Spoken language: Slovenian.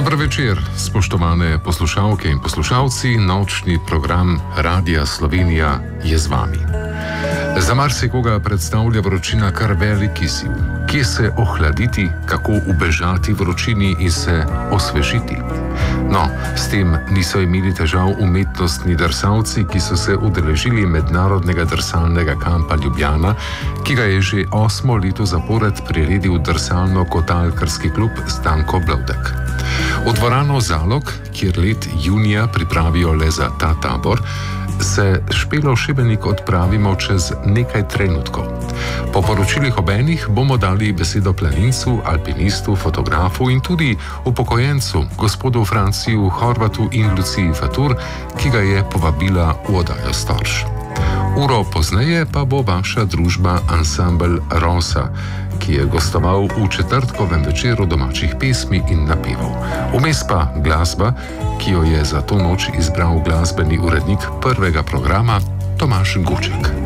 Dober večer, spoštovane poslušalke in poslušalci. Nočni program Radia Slovenija je z vami. Za marsikoga predstavlja vročina kar velik izziv. Kje se ohladiti, kako ubežati vročini in se osvežiti? No, s tem niso imeli težav umetnostni drsalci, ki so se udeležili mednarodnega drsalnega kampa Ljubljana, ki ga je že 8. leto zapored priredil drsalno-kotalkarski klub Stanko Blovdek. V dvorano Zalog, kjer let junija pripravijo le za ta tabor, se Špelo Šibenik odpravimo čez nekaj trenutkov. Po poročilih obenih bomo dali besedo planincu, alpinistu, fotografu in tudi upokojencu, gospodu Franciju Horvatu in Luciji Fatur, ki ga je povabila v oddajo Storž. Uro pozneje pa bo vaša družba ansambel Rosa, ki je gostoval v četrtkovem večeru domačih pesmi in napevov. Vmes pa glasba, ki jo je za to noč izbral glasbeni urednik prvega programa Tomaž Guček.